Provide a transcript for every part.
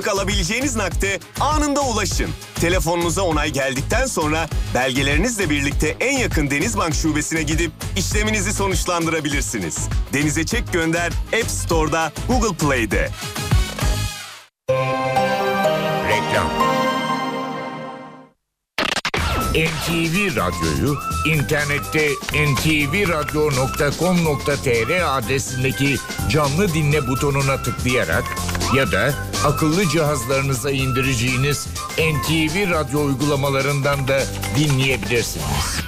alabileceğiniz nakde anında ulaşın. Telefonunuza onay geldikten sonra belgelerinizle birlikte en yakın Denizbank şubesine gidip işleminizi sonuçlandırabilirsiniz. Denize Çek Gönder App Store'da, Google Play'de. Reklam. NTV Radyo'yu internette ntvradyo.com.tr adresindeki canlı dinle butonuna tıklayarak ya da akıllı cihazlarınıza indireceğiniz NTV Radyo uygulamalarından da dinleyebilirsiniz.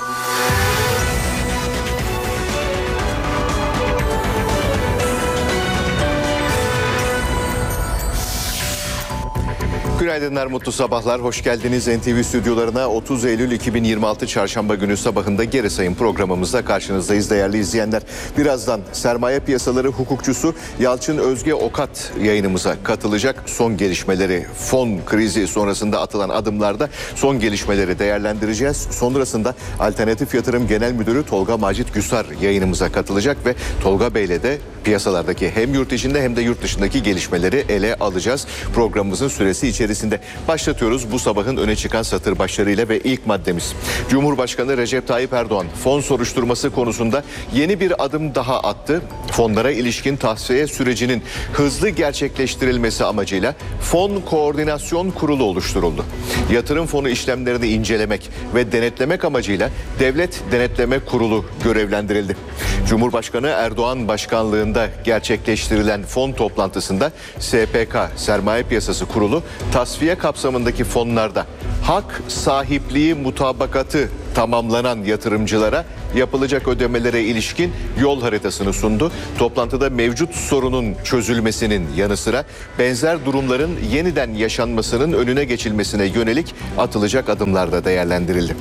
Günaydınlar, mutlu sabahlar. Hoş geldiniz NTV stüdyolarına. 30 Eylül 2026 Çarşamba günü sabahında geri sayım programımızda karşınızdayız değerli izleyenler. Birazdan sermaye piyasaları hukukçusu Yalçın Özge Okat yayınımıza katılacak. Son gelişmeleri, fon krizi sonrasında atılan adımlarda son gelişmeleri değerlendireceğiz. Sonrasında Alternatif Yatırım Genel Müdürü Tolga Macit Güsar yayınımıza katılacak ve Tolga Bey'le de piyasalardaki hem yurt içinde hem de yurt dışındaki gelişmeleri ele alacağız. Programımızın süresi içerisinde başlatıyoruz bu sabahın öne çıkan satır başlarıyla ve ilk maddemiz. Cumhurbaşkanı Recep Tayyip Erdoğan fon soruşturması konusunda yeni bir adım daha attı. Fonlara ilişkin tahsiye sürecinin hızlı gerçekleştirilmesi amacıyla Fon Koordinasyon Kurulu oluşturuldu. Yatırım fonu işlemlerini incelemek ve denetlemek amacıyla Devlet Denetleme Kurulu görevlendirildi. Cumhurbaşkanı Erdoğan başkanlığında gerçekleştirilen fon toplantısında SPK Sermaye Piyasası Kurulu tasfiye kapsamındaki fonlarda hak sahipliği mutabakatı tamamlanan yatırımcılara yapılacak ödemelere ilişkin yol haritasını sundu. Toplantıda mevcut sorunun çözülmesinin yanı sıra benzer durumların yeniden yaşanmasının önüne geçilmesine yönelik atılacak adımlar da değerlendirildi.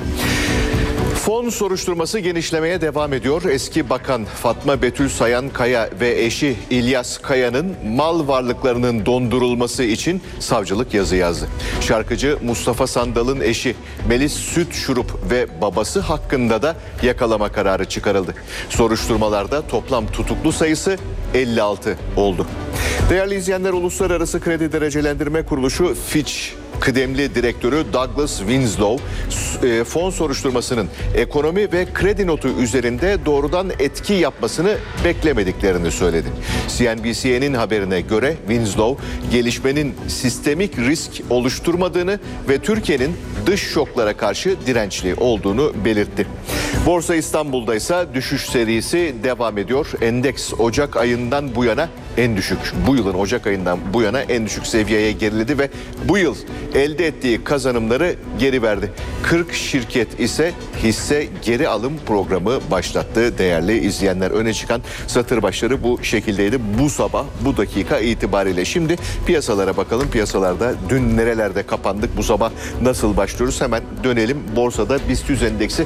Fon soruşturması genişlemeye devam ediyor. Eski Bakan Fatma Betül Sayan Kaya ve eşi İlyas Kaya'nın mal varlıklarının dondurulması için savcılık yazı yazdı. Şarkıcı Mustafa Sandal'ın eşi Melis Süt Şurup ve babası hakkında da yakalama kararı çıkarıldı. Soruşturmalarda toplam tutuklu sayısı 56 oldu. Değerli izleyenler, Uluslararası Kredi Derecelendirme Kuruluşu Fitch kıdemli direktörü Douglas Winslow fon soruşturmasının ekonomi ve kredi notu üzerinde doğrudan etki yapmasını beklemediklerini söyledi. CNBC'nin haberine göre Winslow gelişmenin sistemik risk oluşturmadığını ve Türkiye'nin dış şoklara karşı dirençli olduğunu belirtti. Borsa İstanbul'da ise düşüş serisi devam ediyor. Endeks Ocak ayından bu yana en düşük, bu yılın Ocak ayından bu yana en düşük seviyeye geriledi ve bu yıl elde ettiği kazanımları geri verdi. 40 şirket ise hisse geri alım programı başlattı. Değerli izleyenler, öne çıkan satır başları bu şekildeydi. Bu sabah, bu dakika itibariyle. Şimdi piyasalara bakalım. Piyasalarda dün nerelerde kapandık? Bu sabah nasıl başlıyoruz? Hemen dönelim. Borsada BIST 100 endeksi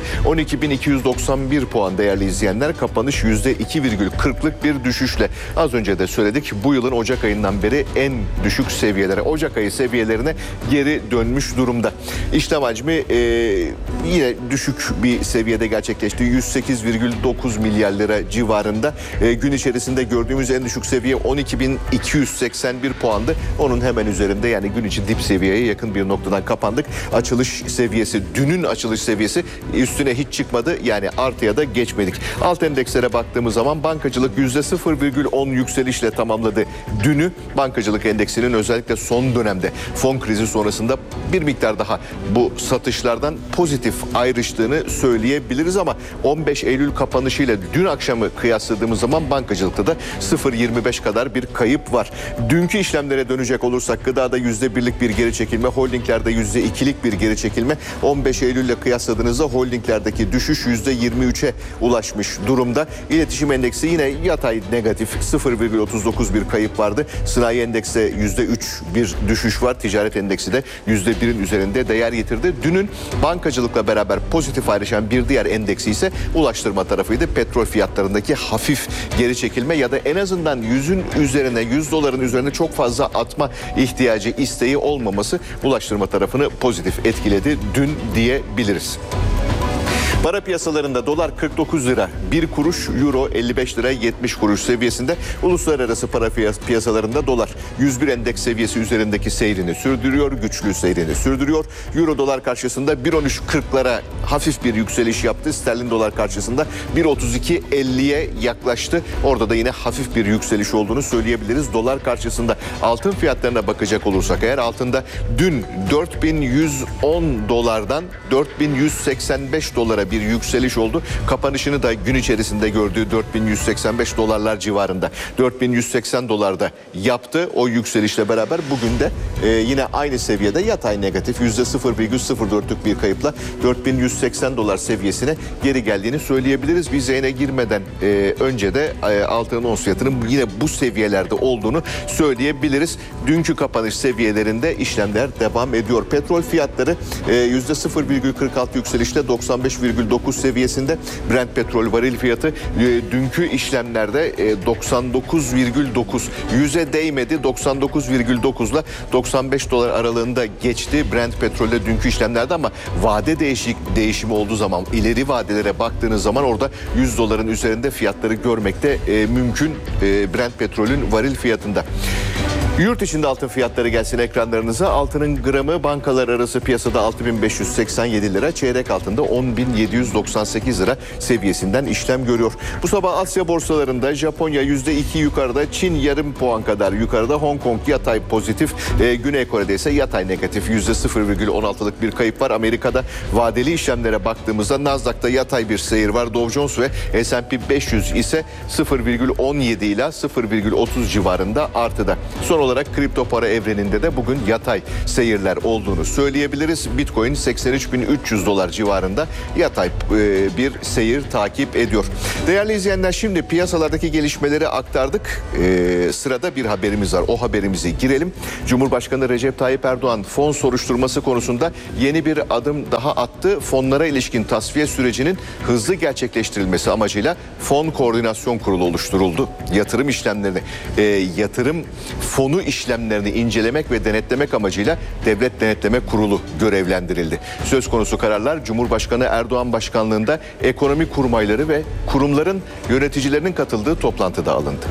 12.291 puan değerli izleyenler. Kapanış %2,40'lık bir düşüşle. Az önce de söyledik. Bu yılın Ocak ayından beri en düşük seviyelere, Ocak ayı seviyelerine geri dönmüş durumda. İşlem hacmi yine düşük bir seviyede gerçekleşti. 108,9 milyar lira civarında. Gün içerisinde gördüğümüz en düşük seviye 12.281 puandı. Onun hemen üzerinde, yani gün içi dip seviyeye yakın bir noktadan kapandık. Açılış seviyesi, dünün açılış seviyesi üstüne hiç çıkmadı. Yani artıya da geçmedik. Alt endekslere baktığımız zaman bankacılık %0,10 yükselişle tamamladı dünü. Bankacılık endeksinin özellikle son dönemde fon krizi sonrasında bir miktar daha bu satışlardan pozitif ayrıştığını söyleyebiliriz ama 15 Eylül kapanışıyla dün akşamı kıyasladığımız zaman bankacılıkta da 0,25 kadar bir kayıp var. Dünkü işlemlere dönecek olursak gıdada %1'lik bir geri çekilme, holdinglerde %2'lik bir geri çekilme. 15 Eylül ile kıyasladığınızda holdinglerdeki düşüş %23'e ulaşmış durumda. İletişim endeksi yine yatay negatif, 0,39 bir kayıp vardı. Sanayi endekste %3 bir düşüş var. Ticaret endeksi de %1'in üzerinde değer yitirdi. Dünün bankacılıkla beraber pozitif ayrışan bir diğer endeksi ise ulaştırma tarafıydı. Petrol fiyatlarındaki hafif geri çekilme ya da en azından 100'ün üzerine, 100 doların üzerine çok fazla atma ihtiyacı, isteği olmaması ulaştırma tarafını pozitif etkiledi dün diyebiliriz. Para piyasalarında dolar 49 lira 1 kuruş, euro 55 lira 70 kuruş seviyesinde. Uluslararası para piyasalarında dolar 101 endeks seviyesi üzerindeki seyrini sürdürüyor, güçlü seyrini sürdürüyor. Euro dolar karşısında 1.13.40'lara hafif bir yükseliş yaptı. Sterlin dolar karşısında 1.32.50'ye yaklaştı. Orada da yine hafif bir yükseliş olduğunu söyleyebiliriz. Dolar karşısında altın fiyatlarına bakacak olursak eğer, altında dün 4110 dolardan 4185 dolara bir yükseliş oldu. Kapanışını da gün içerisinde gördüğü 4185 dolarlar civarında, 4180 dolarda yaptı. O yükselişle beraber bugün de yine aynı seviyede yatay negatif %0,04'lük bir kayıpla 4180 dolar seviyesine geri geldiğini söyleyebiliriz. Biz yayına girmeden önce de altının ons fiyatının yine bu seviyelerde olduğunu söyleyebiliriz. Dünkü kapanış seviyelerinde işlemler devam ediyor. Petrol fiyatları %0,46 yükselişle 95,9 seviyesinde. Brent petrol varil fiyatı dünkü işlemlerde 99,9, 100'e değmedi, 99,9 ile 95 dolar aralığında geçti Brent petrolde dünkü işlemlerde, ama vade değişimi olduğu zaman, ileri vadelere baktığınız zaman orada 100 doların üzerinde fiyatları görmekte mümkün Brent petrolün varil fiyatında. Yurt içinde altın fiyatları gelsin ekranlarınıza. Altının gramı bankalar arası piyasada 6.587 lira, çeyrek altında 10.798 lira seviyesinden işlem görüyor. Bu sabah Asya borsalarında Japonya %2 yukarıda, Çin yarım puan kadar yukarıda, Hong Kong yatay pozitif, Güney Kore'de ise yatay negatif %0,16'lık bir kayıp var. Amerika'da vadeli işlemlere baktığımızda Nasdaq'ta yatay bir seyir var. Dow Jones ve S&P 500 ise 0,17 ile 0,30 civarında artıda. Son olarak kripto para evreninde de bugün yatay seyirler olduğunu söyleyebiliriz. Bitcoin 83.300 dolar civarında yatay bir seyir takip ediyor. Değerli izleyenler, şimdi piyasalardaki gelişmeleri aktardık. Sırada bir haberimiz var. O haberimizi girelim. Cumhurbaşkanı Recep Tayyip Erdoğan fon soruşturması konusunda yeni bir adım daha attı. Fonlara ilişkin tasfiye sürecinin hızlı gerçekleştirilmesi amacıyla Fon Koordinasyon Kurulu oluşturuldu. Yatırım fonu işlemlerini incelemek ve denetlemek amacıyla Devlet Denetleme Kurulu görevlendirildi. Söz konusu kararlar Cumhurbaşkanı Erdoğan başkanlığında ekonomi kurmayları ve kurumların yöneticilerinin katıldığı toplantıda alındı.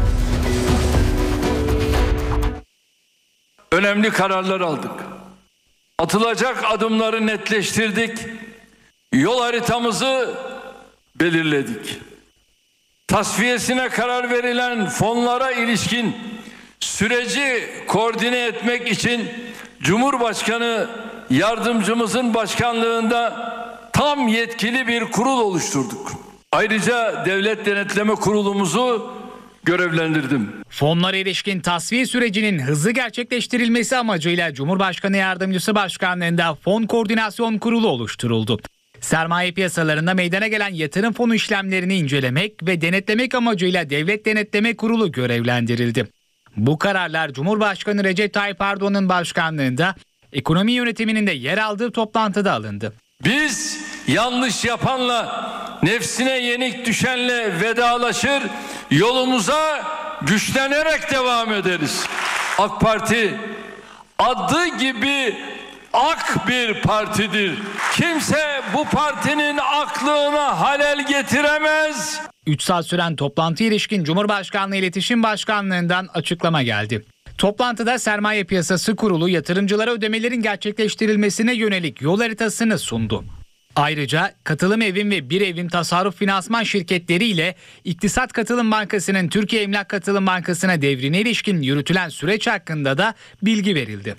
Önemli kararlar aldık. Atılacak adımları netleştirdik. Yol haritamızı belirledik. Tasfiyesine karar verilen fonlara ilişkin süreci koordine etmek için Cumhurbaşkanı yardımcımızın başkanlığında tam yetkili bir kurul oluşturduk. Ayrıca Devlet Denetleme Kurulumuzu görevlendirdim. Fonlara ilişkin tasfiye sürecinin hızlı gerçekleştirilmesi amacıyla Cumhurbaşkanı Yardımcısı Başkanlığında Fon Koordinasyon Kurulu oluşturuldu. Sermaye piyasalarında meydana gelen yatırım fonu işlemlerini incelemek ve denetlemek amacıyla Devlet Denetleme Kurulu görevlendirildi. Bu kararlar Cumhurbaşkanı Recep Tayyip Erdoğan'ın başkanlığında ekonomi yönetiminin de yer aldığı toplantıda alındı. Biz yanlış yapanla, nefsine yenik düşenle vedalaşır, yolumuza güçlenerek devam ederiz. AK Parti adı gibi ak bir partidir. Kimse bu partinin aklına halel getiremez. 3 saat süren toplantıya ilişkin Cumhurbaşkanlığı İletişim Başkanlığı'ndan açıklama geldi. Toplantıda Sermaye Piyasası Kurulu yatırımcılara ödemelerin gerçekleştirilmesine yönelik yol haritasını sundu. Ayrıca Katılım Evim ve Bir Evim Tasarruf Finansman Şirketleri ile İktisat Katılım Bankası'nın Türkiye Emlak Katılım Bankası'na devrine ilişkin yürütülen süreç hakkında da bilgi verildi.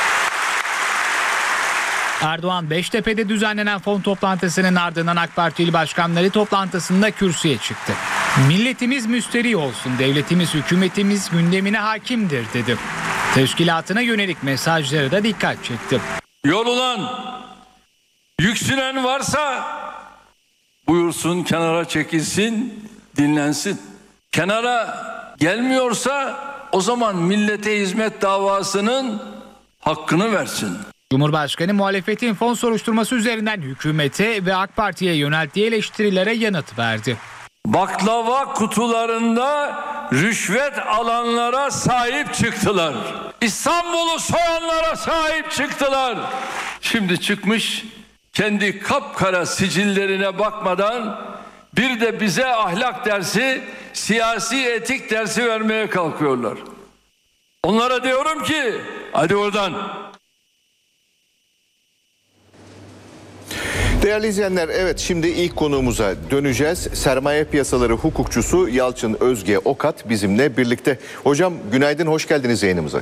Erdoğan Beştepe'de düzenlenen fon toplantısının ardından AK Parti il başkanları toplantısında kürsüye çıktı. Milletimiz müsterih olsun, devletimiz, hükümetimiz gündemine hakimdir dedi. Teşkilatına yönelik mesajları da dikkat çekti. Yorulan, yüksülen varsa buyursun kenara çekilsin, dinlensin. Kenara gelmiyorsa o zaman millete hizmet davasının hakkını versin. Cumhurbaşkanı muhalefetin fon soruşturması üzerinden hükümete ve AK Parti'ye yönelttiği eleştirilere yanıt verdi. Baklava kutularında rüşvet alanlara sahip çıktılar. İstanbul'u soyanlara sahip çıktılar. Şimdi çıkmış kendi kapkara sicillerine bakmadan bir de bize ahlak dersi, siyasi etik dersi vermeye kalkıyorlar. Onlara diyorum ki hadi oradan. Değerli izleyenler, evet, şimdi ilk konuğumuza döneceğiz. Sermaye piyasaları hukukçusu Yalçın Özge Okat bizimle birlikte. Hocam günaydın, hoş geldiniz yayınımıza.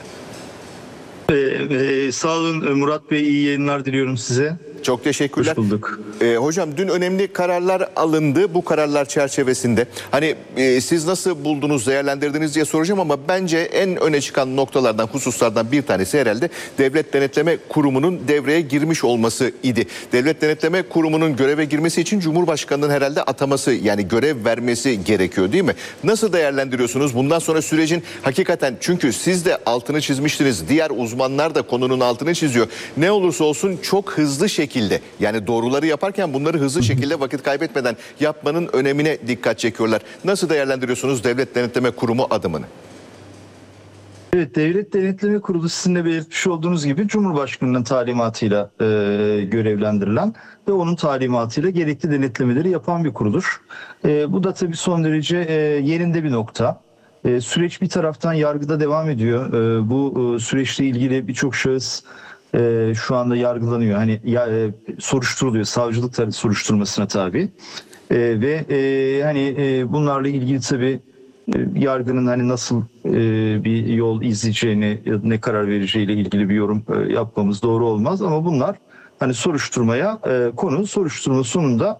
Sağ olun Murat Bey, iyi yayınlar diliyorum size. Çok teşekkürler. Hoş bulduk. Hocam dün önemli kararlar alındı. Bu kararlar çerçevesinde hani siz nasıl buldunuz, değerlendirdiniz diye soracağım ama bence en öne çıkan noktalardan, hususlardan bir tanesi herhalde Devlet Denetleme Kurumu'nun devreye girmiş olması idi. Devlet Denetleme Kurumu'nun göreve girmesi için Cumhurbaşkanı'nın herhalde ataması, yani görev vermesi gerekiyor değil mi? Nasıl değerlendiriyorsunuz? Bundan sonra sürecin hakikaten, çünkü siz de altını çizmiştiniz, diğer uzmanlar da konunun altını çiziyor. Ne olursa olsun çok hızlı şekilde, yani doğruları yaparken bunları hızlı şekilde vakit kaybetmeden yapmanın önemine dikkat çekiyorlar. Nasıl değerlendiriyorsunuz Devlet Denetleme Kurumu adımını? Evet, Devlet Denetleme Kurulu sizin de belirtmiş olduğunuz gibi Cumhurbaşkanı'nın talimatıyla görevlendirilen ve onun talimatıyla gerekli denetlemeleri yapan bir kuruluş. Bu da tabii son derece yerinde bir nokta. Süreç bir taraftan yargıda devam ediyor. Bu süreçle ilgili birçok şahıs şu anda yargılanıyor. Hani soruşturuluyor. Savcılık soruşturmasına tabi. Ve bunlarla ilgili tabii yargının hani nasıl bir yol izleyeceğini, ne karar vereceğiyle ilgili bir yorum yapmamız doğru olmaz, ama bunlar hani soruşturmaya konu, soruşturma sonunda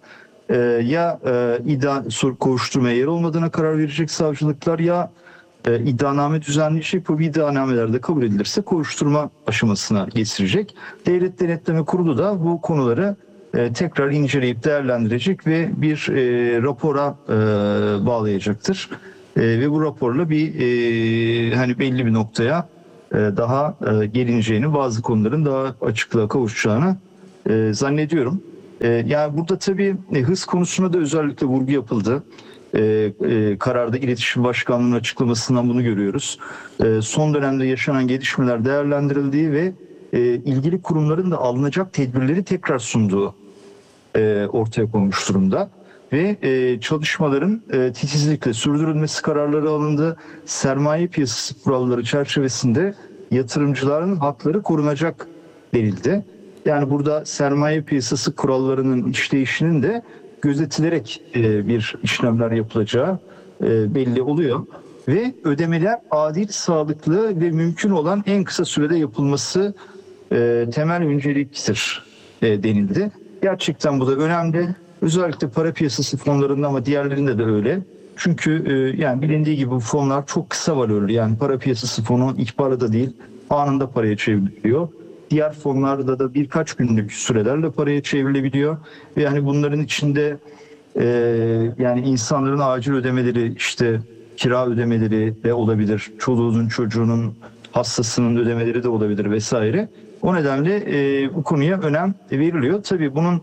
kovuşturmaya yer olmadığına karar verecek savcılıklar, ya iddianame düzenleyecek. Bu iddianamelerde kabul edilirse kovuşturma aşamasına geçirecek. Devlet Denetleme Kurulu da bu konuları tekrar inceleyip değerlendirecek ve bir rapora bağlayacaktır. Ve bu raporla bir belli bir noktaya daha gelineceğini, bazı konuların daha açıklığa kavuşacağını zannediyorum. Yani burada tabii hız konusuna da özellikle vurgu yapıldı. Kararda İletişim Başkanlığı'nın açıklamasından bunu görüyoruz. Son dönemde yaşanan gelişmeler değerlendirildiği ve ilgili kurumların da alınacak tedbirleri tekrar sunduğu ortaya konmuş durumda. Ve çalışmaların titizlikle sürdürülmesi kararları alındı. Sermaye piyasası kuralları çerçevesinde yatırımcıların hakları korunacak denildi. Yani burada sermaye piyasası kurallarının işleyişinin de gözetilerek bir işlemler yapılacağı belli oluyor. Ve ödemeler adil, sağlıklı ve mümkün olan en kısa sürede yapılması temel önceliktir denildi. Gerçekten bu da önemli. Özellikle para piyasası fonlarında, ama diğerlerinde de öyle. Çünkü yani bilindiği gibi bu fonlar çok kısa valörlü. Yani para piyasası fonu ihbarla da değil, anında paraya çevriliyor. Diğer fonlarda da birkaç günlük sürelerle paraya çevrilebiliyor. Ve yani bunların içinde yani insanların acil ödemeleri, işte kira ödemeleri de olabilir. Çoluğunun, çocuğunun, hastasının ödemeleri de olabilir vesaire. O nedenle bu konuya önem veriliyor. Tabii bunun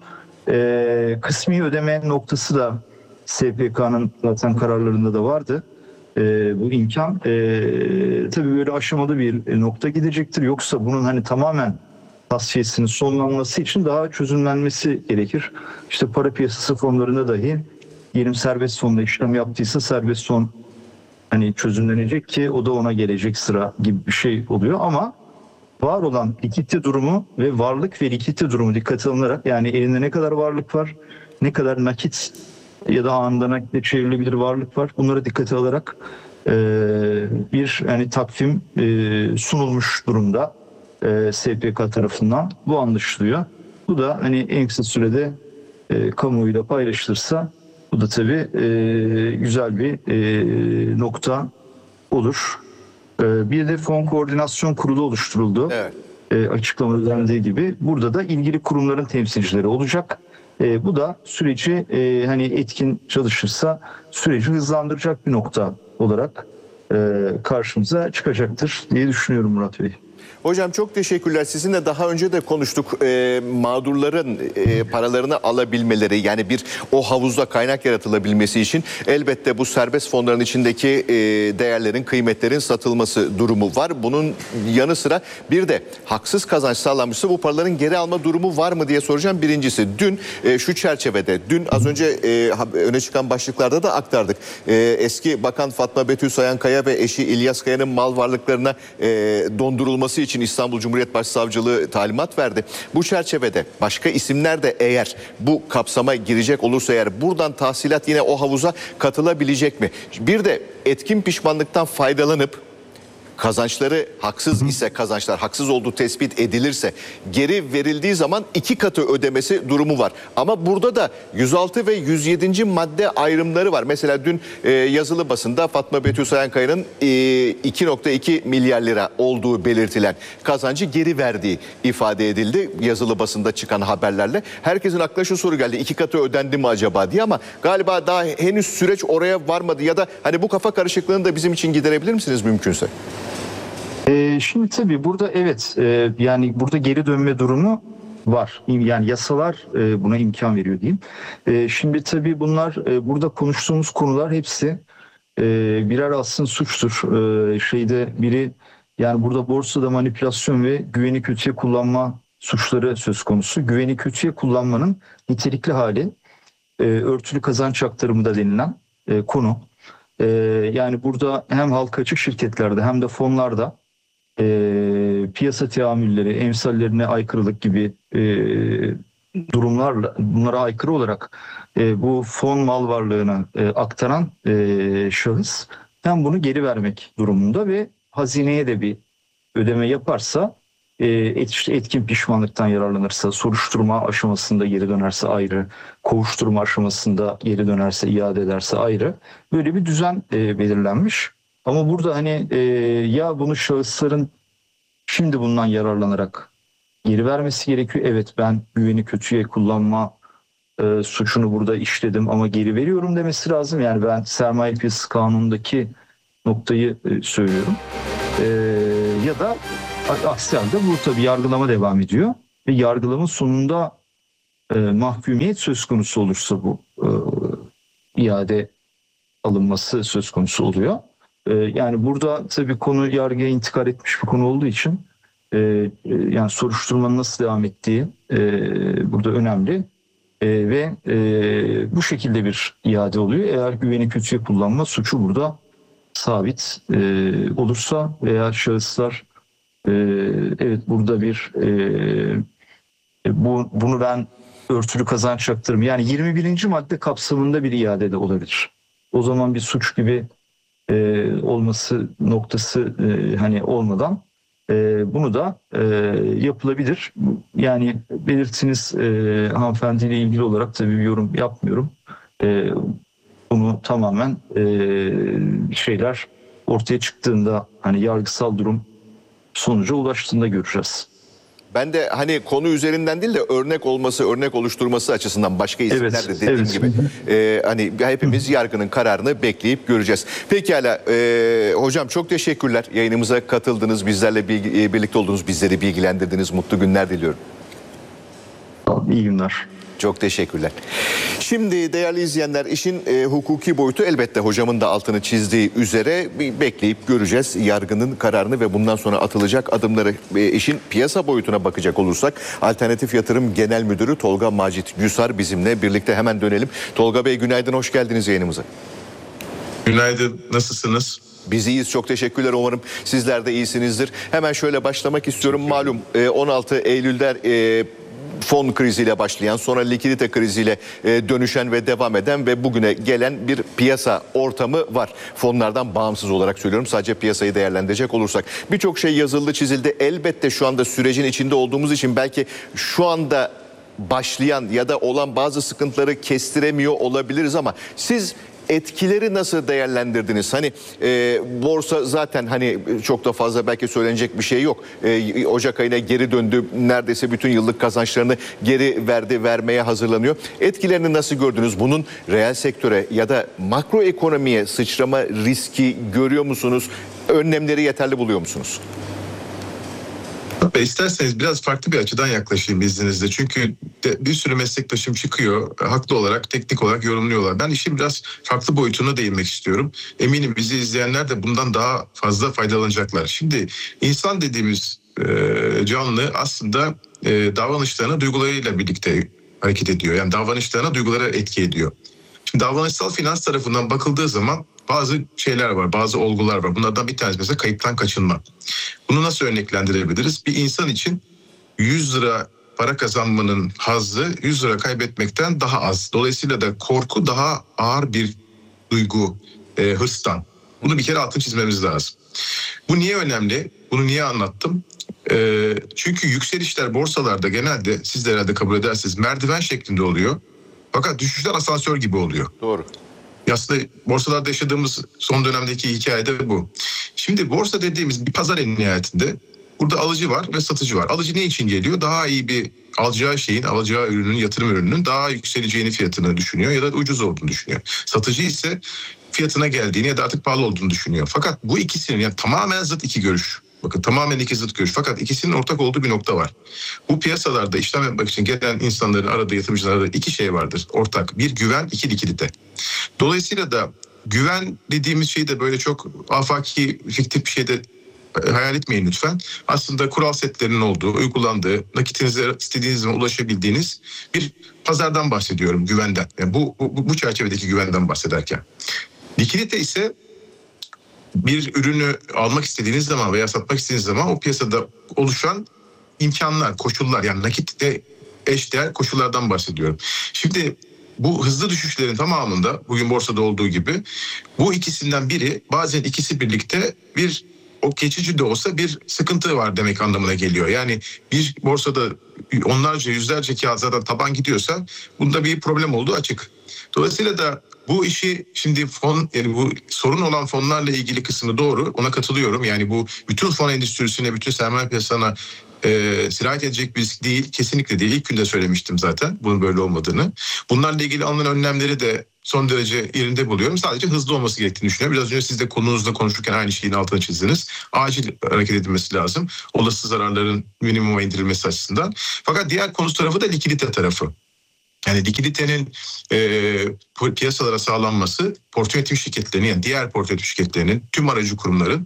kısmi ödeme noktası da SPK'nın zaten kararlarında da vardı. Bu imkan tabii böyle aşamalı bir nokta gidecektir. Yoksa bunun hani tamamen tasfiyesinin sonlanması için daha çözümlenmesi gerekir. İşte para piyasası fonlarında dahi diyelim serbest fonda işlem yaptıysa serbest fon hani çözümlenecek ki o da ona gelecek sıra gibi bir şey oluyor, ama var olan likidite durumu ve varlık ve likidite durumu dikkate alınarak, yani elinde ne kadar varlık var, ne kadar nakit ya da anında nakite çevrilebilir varlık var, bunlara dikkate alarak bir yani takvim sunulmuş durumda SPK tarafından. Bu anlaşılıyor. Bu da hani en kısa sürede kamuoyuyla paylaşılırsa bu da tabii güzel bir nokta olur. Bir de Fon Koordinasyon Kurulu oluşturuldu. Evet. Açıklamada dendiği gibi burada da ilgili kurumların temsilcileri olacak. Bu da süreci hani etkin çalışırsa süreci hızlandıracak bir nokta olarak karşımıza çıkacaktır diye düşünüyorum Murat Bey. Hocam çok teşekkürler. Sizinle daha önce de konuştuk. Mağdurların paralarını alabilmeleri, yani o havuzda kaynak yaratılabilmesi için elbette bu serbest fonların içindeki değerlerin, kıymetlerin satılması durumu var. Bunun yanı sıra bir de haksız kazanç sağlanmışsa bu paraların geri alma durumu var mı diye soracağım. Birincisi, dün şu çerçevede, dün az önce öne çıkan başlıklarda da aktardık. Eski Bakan Fatma Betül Sayankaya ve eşi İlyas Kaya'nın mal varlıklarına dondurulması için İstanbul Cumhuriyet Başsavcılığı talimat verdi. Bu çerçevede başka isimler de eğer bu kapsama girecek olursa, eğer buradan tahsilat yine o havuza katılabilecek mi? Bir de etkin pişmanlıktan faydalanıp kazançları haksız ise, kazançlar haksız olduğu tespit edilirse geri verildiği zaman 2 katı ödemesi durumu var. Ama burada da 106 ve 107. madde ayrımları var. Mesela dün yazılı basında Fatma Betül Sayankaya'nın 2,2 milyar lira olduğu belirtilen kazancı geri verdiği ifade edildi yazılı basında çıkan haberlerle. Herkesin aklına şu soru geldi: 2 katı ödendi mi acaba diye, ama galiba daha henüz süreç oraya varmadı. Ya da hani bu kafa karışıklığını da bizim için giderebilir misiniz mümkünse? Şimdi tabii burada evet, yani burada geri dönme durumu var. Yani yasalar buna imkan veriyor diyeyim. Şimdi tabii bunlar, burada konuştuğumuz konular hepsi birer aslında suçtur. Biri, yani burada borsada manipülasyon ve güveni kötüye kullanma suçları söz konusu. Güveni kötüye kullanmanın nitelikli hali örtülü kazanç aktarımı da denilen konu. Yani burada hem halka açık şirketlerde hem de fonlarda piyasa teamülleri, emsallerine aykırılık gibi durumlarla, bunlara aykırı olarak bu fon mal varlığını aktaran şahıs hem bunu geri vermek durumunda ve hazineye de bir ödeme yaparsa, etkin pişmanlıktan yararlanırsa, soruşturma aşamasında geri dönerse ayrı, kovuşturma aşamasında geri dönerse, iade ederse ayrı, böyle bir düzen belirlenmiş. Ama burada hani ya bunu şahısların şimdi bundan yararlanarak geri vermesi gerekiyor. Evet, ben güveni kötüye kullanma suçunu burada işledim ama geri veriyorum demesi lazım. Yani ben sermaye piyasası kanunundaki noktayı söylüyorum. Ya da aksi halde bu tabii yargılama devam ediyor. Ve yargılama sonunda mahkumiyet söz konusu olursa bu iade alınması söz konusu oluyor. Yani burada tabii konu yargıya intikal etmiş bir konu olduğu için yani soruşturmanın nasıl devam ettiği burada önemli ve bu şekilde bir iade oluyor. Eğer güveni kötüye kullanma suçu burada sabit olursa veya şahıslar evet burada bir bunu ben örtülü kazanç aktarım, yani 21. madde kapsamında bir iade de olabilir. O zaman bir suç gibi olması noktası hani olmadan bunu da yapılabilir. Yani belirtiniz hanımefendiyle ilgili olarak tabii bir yorum yapmıyorum. Bunu tamamen şeyler ortaya çıktığında, hani yargısal durum sonuca ulaştığında göreceğiz. Ben de hani konu üzerinden değil de örnek olması, örnek oluşturması açısından başka isimler de dediğim gibi hani hepimiz yargının kararını bekleyip göreceğiz. Pekala hocam, çok teşekkürler. Yayınımıza katıldınız, bizlerle birlikte oldunuz, bizleri bilgilendirdiniz. Mutlu günler diliyorum. İyi günler. Çok teşekkürler. Şimdi değerli izleyenler, işin hukuki boyutu elbette hocamın da altını çizdiği üzere bekleyip göreceğiz yargının kararını ve bundan sonra atılacak adımları. İşin piyasa boyutuna bakacak olursak Alternatif Yatırım Genel Müdürü Tolga Macit Gülsar bizimle birlikte, hemen dönelim. Tolga Bey, günaydın, hoş geldiniz yayınımıza. Günaydın, nasılsınız? Biz iyiyiz, çok teşekkürler, umarım sizler de iyisinizdir. Hemen şöyle başlamak istiyorum. Malum 16 Eylül'de fon kriziyle başlayan, sonra likidite kriziyle dönüşen ve devam eden ve bugüne gelen bir piyasa ortamı var. Fonlardan bağımsız olarak söylüyorum, sadece piyasayı değerlendirecek olursak. Birçok şey yazıldı, çizildi. Elbette şu anda sürecin içinde olduğumuz için belki şu anda başlayan ya da olan bazı sıkıntıları kestiremiyor olabiliriz ama siz etkileri nasıl değerlendirdiniz? Hani borsa zaten hani çok da fazla belki söylenecek bir şey yok. Ocak ayına geri döndü. Neredeyse bütün yıllık kazançlarını geri vermeye hazırlanıyor. Etkilerini nasıl gördünüz? Bunun reel sektöre ya da makro ekonomiye sıçrama riski görüyor musunuz? Önlemleri yeterli buluyor musunuz? Ve isterseniz biraz farklı bir açıdan yaklaşayım izninizle. Çünkü bir sürü meslektaşım çıkıyor. Haklı olarak, teknik olarak yorumluyorlar. Ben işin biraz farklı boyutuna değinmek istiyorum. Eminim bizi izleyenler de bundan daha fazla faydalanacaklar. Şimdi insan dediğimiz canlı aslında davranışlarına duygularıyla birlikte hareket ediyor. Yani davranışlarına duygulara etki ediyor. Şimdi davranışsal finans tarafından bakıldığı zaman bazı şeyler var, bazı olgular var. Bunlardan bir tanesi mesela kayıptan kaçınma. Bunu nasıl örneklendirebiliriz? Bir insan için 100 lira para kazanmanın hazzı 100 lira kaybetmekten daha az. Dolayısıyla da korku daha ağır bir duygu hırstan. Bunu bir kere altını çizmemiz lazım. Bu niye önemli? Bunu niye anlattım? Çünkü yükselişler borsalarda genelde siz de herhalde kabul edersiniz merdiven şeklinde oluyor. Fakat düşüşler asansör gibi oluyor. Doğru. Aslında borsalarda yaşadığımız son dönemdeki hikaye de bu. Şimdi borsa dediğimiz bir pazar en nihayetinde burada alıcı var ve satıcı var. Alıcı ne için geliyor? Daha iyi bir alacağı şeyin, alacağı ürünün, yatırım ürününün daha yükseleceğini fiyatını düşünüyor ya da ucuz olduğunu düşünüyor. Satıcı ise fiyatına geldiğini ya da artık pahalı olduğunu düşünüyor. Fakat bu ikisinin yani tamamen zıt iki görüş. Bakın tamamen iki zıt görüş. Fakat ikisinin ortak olduğu bir nokta var. Bu piyasalarda işlem yapmak için gelen insanların aradığı, yatırımcıların aradığı iki şey vardır. Ortak. Bir güven, iki likidite. Dolayısıyla da güven dediğimiz şey de böyle çok afaki, fiktif bir şey de hayal etmeyin lütfen. Aslında kural setlerinin olduğu, uygulandığı, nakitinize istediğiniz zaman ulaşabildiğiniz bir pazardan bahsediyorum, güvenden. Yani bu çerçevedeki güvenden bahsederken. Likidite ise bir ürünü almak istediğiniz zaman veya satmak istediğiniz zaman o piyasada oluşan imkanlar, koşullar, yani nakitte eşdeğer koşullardan bahsediyorum. Şimdi bu hızlı düşüşlerin tamamında bugün borsada olduğu gibi bu ikisinden biri, bazen ikisi birlikte bir o geçici de olsa bir sıkıntı var demek anlamına geliyor. Yani bir borsada onlarca yüzlerce kağıt zaten taban gidiyorsa bunda bir problem olduğu açık. Dolayısıyla da bu işi şimdi yani bu sorun olan fonlarla ilgili kısmı doğru, ona katılıyorum. Yani bu bütün fon endüstrisine, bütün sermaye piyasasına sirayet edecek bir risk değil, kesinlikle değil. İlk günde söylemiştim zaten bunun böyle olmadığını. Bunlarla ilgili alınan önlemleri de son derece yerinde buluyorum. Sadece hızlı olması gerektiğini düşünüyorum. Biraz önce siz de konunuzda konuşurken aynı şeyin altını çizdiniz. Acil hareket edilmesi lazım. Olası zararların minimuma indirilmesi açısından. Fakat diğer konu tarafı da likidite tarafı. Yani likiditenin piyasalara sağlanması portföy yönetim şirketlerinin, yani diğer portföy yönetim şirketlerinin, tüm aracı kurumların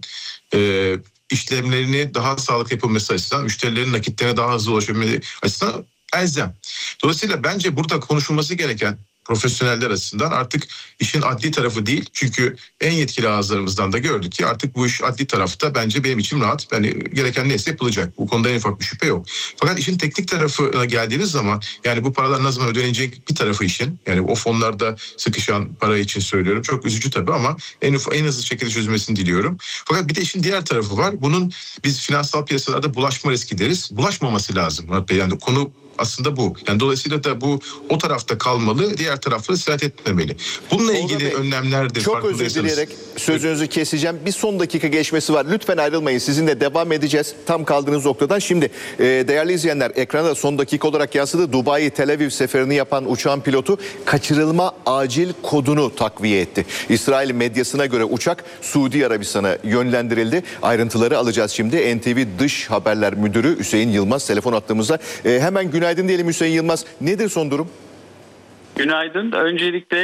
işlemlerini daha sağlıklı yapılması açısından, müşterilerin nakitlerine daha hızlı ulaşabilmeleri açısından elzem. Dolayısıyla bence burada konuşulması gereken profesyoneller açısından artık işin adli tarafı değil. Çünkü en yetkili ağızlarımızdan da gördük ki artık bu iş adli tarafta bence benim için rahat. Yani gereken neyse yapılacak. Bu konuda en ufak bir şüphe yok. Fakat işin teknik tarafına geldiğiniz zaman yani bu paralar ne zaman ödenecek bir tarafı işin. Yani o fonlarda sıkışan para için söylüyorum. Çok üzücü tabii ama en hızlı şekilde çözülmesini diliyorum. Fakat bir de işin diğer tarafı var. Bunun biz finansal piyasalarda bulaşma riski deriz. Bulaşmaması lazım. Yani konu aslında bu. Yani dolayısıyla da bu o tarafta kalmalı, diğer tarafla sirayet etmemeli. Bununla ilgili önlemler de çok özür dileyerek sözünüzü keseceğim. Bir son dakika geçmesi var. Lütfen ayrılmayın. Sizinle devam edeceğiz. Tam kaldığınız noktadan. Şimdi değerli izleyenler, ekrana son dakika olarak yansıdı. Dubai Tel Aviv seferini yapan uçağın pilotu kaçırılma acil kodunu takviye etti. İsrail medyasına göre uçak Suudi Arabistan'a yönlendirildi. Ayrıntıları alacağız şimdi. NTV Dış Haberler Müdürü Hüseyin Yılmaz telefon attığımızda. Hemen günaydın diyelim Hüseyin Yılmaz. Nedir son durum? Günaydın. Öncelikle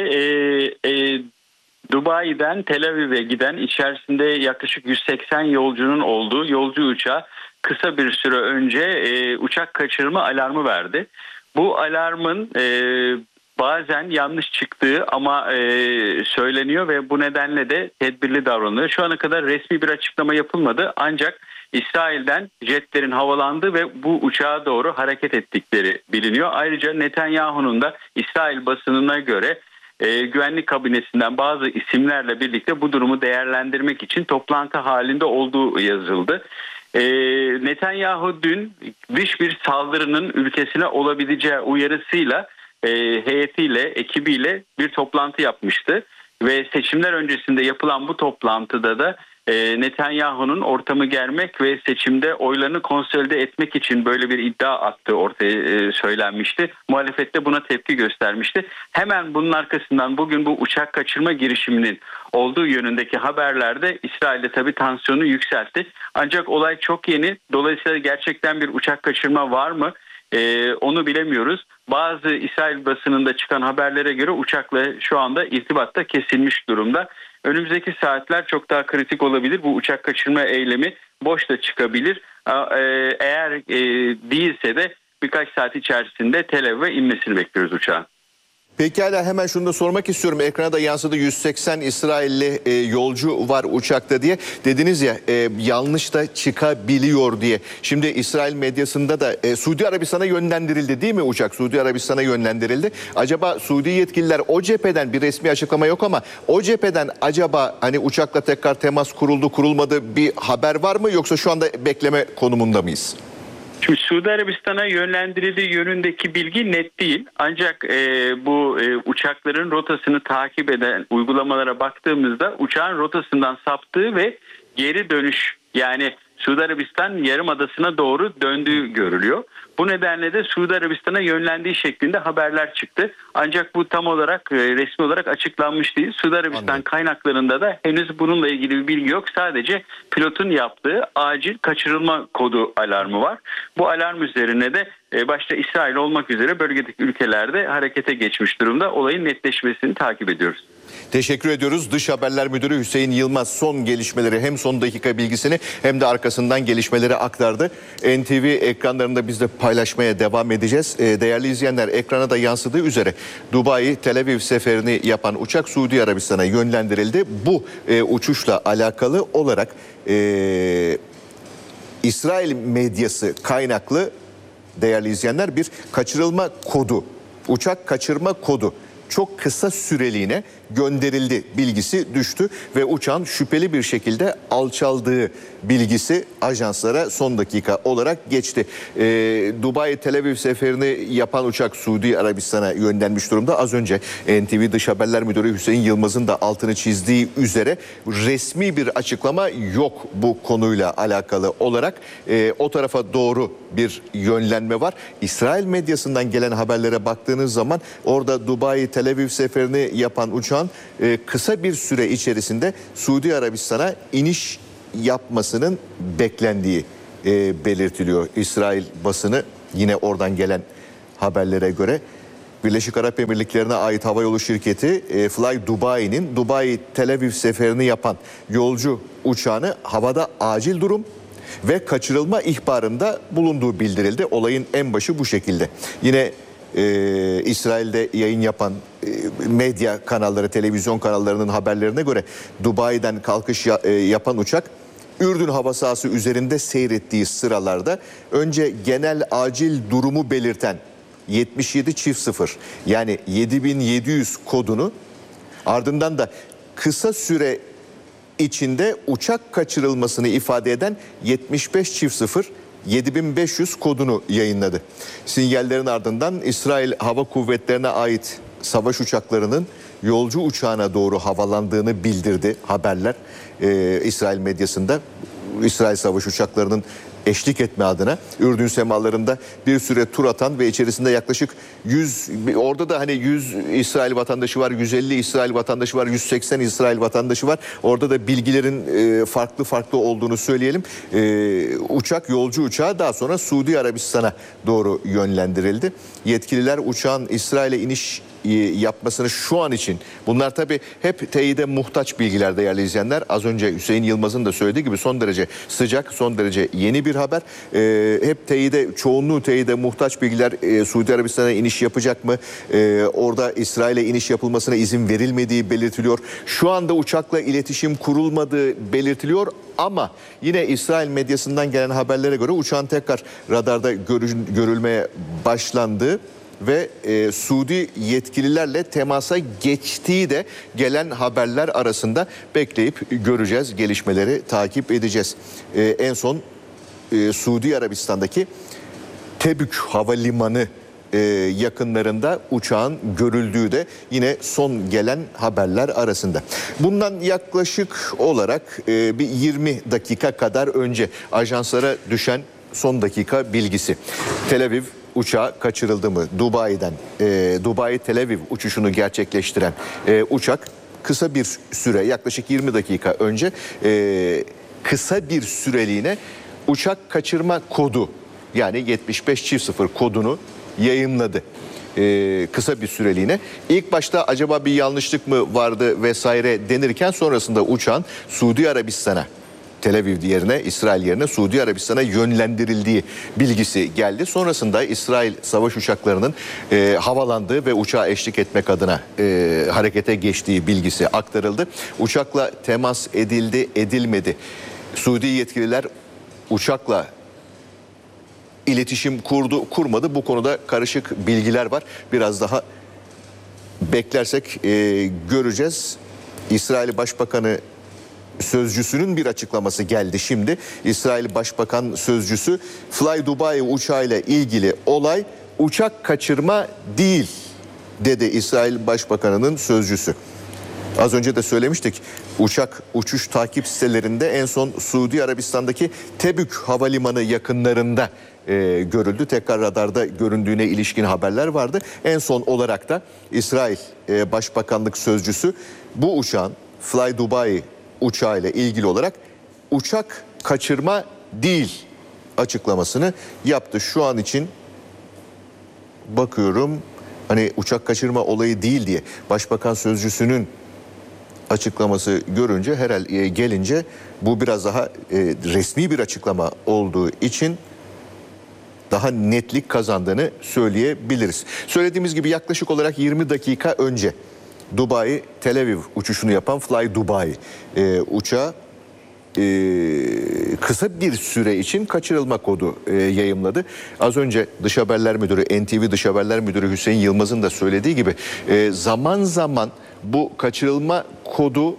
Dubai'den Tel Aviv'e giden içerisinde yaklaşık 180 yolcunun olduğu yolcu uçağı kısa bir süre önce uçak kaçırma alarmı verdi. Bu alarmın bazen yanlış çıktığı ama söyleniyor ve bu nedenle de tedbirli davranılıyor. Şu ana kadar resmi bir açıklama yapılmadı ancak İsrail'den jetlerin havalandığı ve bu uçağa doğru hareket ettikleri biliniyor. Ayrıca Netanyahu'nun da İsrail basınına göre güvenlik kabinesinden bazı isimlerle birlikte bu durumu değerlendirmek için toplantı halinde olduğu yazıldı. Netanyahu dün dış bir saldırının ülkesine olabileceği uyarısıyla heyetiyle, ekibiyle bir toplantı yapmıştı. Ve seçimler öncesinde yapılan bu toplantıda da Netanyahu'nun ortamı germek ve seçimde oylarını konsolide etmek için böyle bir iddia attığı ortaya söylenmişti. Muhalefet de buna tepki göstermişti. Hemen bunun arkasından bugün bu uçak kaçırma girişiminin olduğu yönündeki haberlerde İsrail'de tabii tansiyonu yükseltti. Ancak olay çok yeni. Dolayısıyla gerçekten bir uçak kaçırma var mı? Onu bilemiyoruz. Bazı İsrail basınında çıkan haberlere göre uçakla şu anda irtibatta kesilmiş durumda. Önümüzdeki saatler çok daha kritik olabilir. Bu uçak kaçırma eylemi boş da çıkabilir. Eğer değilse de birkaç saat içerisinde Tel Aviv'e inmesini bekliyoruz uçağın. Pekala, hemen şunu da sormak istiyorum. Ekrana da yansıdı, 180 İsrailli yolcu var uçakta diye. Dediniz ya yanlış da çıkabiliyor diye. Şimdi İsrail medyasında da Suudi Arabistan'a yönlendirildi değil mi uçak? Suudi Arabistan'a yönlendirildi. Acaba Suudi yetkililer o cepheden, bir resmi açıklama yok ama o cepheden acaba hani uçakla tekrar temas kuruldu kurulmadı bir haber var mı? Yoksa şu anda bekleme konumunda mıyız? Şimdi Suudi Arabistan'a yönlendirildiği yönündeki bilgi net değil. Ancak bu uçakların rotasını takip eden uygulamalara baktığımızda uçağın rotasından saptığı ve geri dönüş, yani Suudi Arabistan yarımadasına doğru döndüğü görülüyor. Bu nedenle de Suudi Arabistan'a yönlendiği şeklinde haberler çıktı. Ancak bu tam olarak resmi olarak açıklanmış değil. Suudi Arabistan kaynaklarında da henüz bununla ilgili bir bilgi yok. Sadece pilotun yaptığı acil kaçırılma kodu alarmı var. Bu alarm üzerine de başta İsrail olmak üzere bölgedeki ülkelerde harekete geçmiş durumda. Olayın netleşmesini takip ediyoruz. Teşekkür ediyoruz. Dış Haberler Müdürü Hüseyin Yılmaz son gelişmeleri, hem son dakika bilgisini hem de arkasından gelişmeleri aktardı. NTV ekranlarında biz de paylaşmaya devam edeceğiz. Değerli izleyenler, ekrana da yansıdığı üzere Dubai Tel Aviv seferini yapan uçak Suudi Arabistan'a yönlendirildi. Bu uçuşla alakalı olarak İsrail medyası kaynaklı, değerli izleyenler, bir kaçırılma kodu, uçak kaçırma kodu çok kısa süreliğine gönderildi bilgisi düştü ve uçağın şüpheli bir şekilde alçaldığı bilgisi ajanslara son dakika olarak geçti. Dubai Tel Aviv seferini yapan uçak Suudi Arabistan'a yönlenmiş durumda. Az önce NTV Dış Haberler Müdürü Hüseyin Yılmaz'ın da altını çizdiği üzere resmi bir açıklama yok bu konuyla alakalı olarak. O tarafa doğru bir yönlenme var. İsrail medyasından gelen haberlere baktığınız zaman orada Dubai Tel Aviv seferini yapan uçağın kısa bir süre içerisinde Suudi Arabistan'a iniş yapmasının beklendiği belirtiliyor. İsrail basını yine oradan gelen haberlere göre Birleşik Arap Emirlikleri'ne ait havayolu şirketi Fly Dubai'nin Dubai Tel Aviv seferini yapan yolcu uçağını havada acil durum ve kaçırılma ihbarında bulunduğu bildirildi. Olayın en başı bu şekilde. Yine İsrail'de yayın yapan medya kanalları, televizyon kanallarının haberlerine göre Dubai'den kalkış yapan uçak Ürdün hava sahası üzerinde seyrettiği sıralarda önce genel acil durumu belirten 77-0 yani 7700 kodunu, ardından da kısa süre içinde uçak kaçırılmasını ifade eden 75-0 7500 kodunu yayınladı. Sinyallerin ardından İsrail Hava Kuvvetlerine ait savaş uçaklarının yolcu uçağına doğru havalandığını bildirdi haberler. İsrail medyasında İsrail savaş uçaklarının eşlik etme adına Ürdün semalarında bir süre tur atan ve içerisinde yaklaşık 100, orada da hani 100 İsrail vatandaşı var, 150 İsrail vatandaşı var, 180 İsrail vatandaşı var. Orada da bilgilerin farklı olduğunu söyleyelim. Uçak, yolcu uçağı daha sonra Suudi Arabistan'a doğru yönlendirildi. Yetkililer uçağın İsrail'e iniş yapmasını şu an için, bunlar tabii hep teyide muhtaç bilgiler değerli izleyenler. Az önce Hüseyin Yılmaz'ın da söylediği gibi son derece sıcak, son derece yeni bir haber. Hep çoğunluğu teyide muhtaç bilgiler. Suudi Arabistan'a iniş yapacak mı? Orada İsrail'e iniş yapılmasına izin verilmediği belirtiliyor. Şu anda uçakla iletişim kurulmadığı belirtiliyor. Ama yine İsrail medyasından gelen haberlere göre uçağın tekrar radarda görülmeye başlandığı ve Suudi yetkililerle temasa geçtiği de gelen haberler arasında. Bekleyip göreceğiz, gelişmeleri takip edeceğiz. En son Suudi Arabistan'daki Tebük Havalimanı yakınlarında uçağın görüldüğü de yine son gelen haberler arasında. Bundan yaklaşık olarak bir 20 dakika kadar önce ajanslara düşen son dakika bilgisi. Tel Aviv uçağı kaçırıldı mı? Dubai'den Dubai Tel Aviv uçuşunu gerçekleştiren uçak kısa bir süre, yaklaşık 20 dakika önce kısa bir süreliğine uçak kaçırma kodu, yani 7500 kodunu yayınladı. Kısa bir süreliğine. İlk başta acaba bir yanlışlık mı vardı vesaire denirken sonrasında uçağın Suudi Arabistan'a, Tel Aviv yerine, İsrail yerine Suudi Arabistan'a yönlendirildiği bilgisi geldi. Sonrasında İsrail savaş uçaklarının havalandığı ve uçağa eşlik etmek adına harekete geçtiği bilgisi aktarıldı. Uçakla temas edildi, edilmedi. Suudi yetkililer uçakla iletişim kurdu, kurmadı. Bu konuda karışık bilgiler var. Biraz daha beklersek göreceğiz. İsrail Başbakanı sözcüsünün bir açıklaması geldi şimdi. İsrail Başbakan sözcüsü, Fly Dubai uçağıyla ilgili olay uçak kaçırma değil dedi İsrail Başbakanı'nın sözcüsü. Az önce de söylemiştik, uçak uçuş takip sitelerinde en son Suudi Arabistan'daki Tebük Havalimanı yakınlarında görüldü. Tekrar radarda göründüğüne ilişkin haberler vardı. En son olarak da İsrail Başbakanlık sözcüsü bu uçağın, Fly Dubai uçağıyla ilgili olarak uçak kaçırma değil açıklamasını yaptı. Şu an için bakıyorum, hani uçak kaçırma olayı değil diye Başbakan sözcüsünün açıklaması görünce, herhalde gelince, bu biraz daha resmi bir açıklama olduğu için daha netlik kazandığını söyleyebiliriz. Söylediğimiz gibi yaklaşık olarak 20 dakika önce Dubai Tel Aviv uçuşunu yapan Fly Dubai uçağı kısa bir süre için kaçırılma kodu yayımladı. Az önce Dış Haberler Müdürü, NTV Dış Haberler Müdürü Hüseyin Yılmaz'ın da söylediği gibi zaman zaman bu kaçırılma kodu